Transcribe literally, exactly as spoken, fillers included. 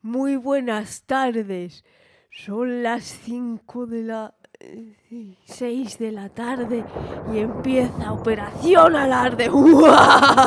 Muy buenas tardes. Son las cinco de la... eh, seis de la tarde y empieza Operación Alarde.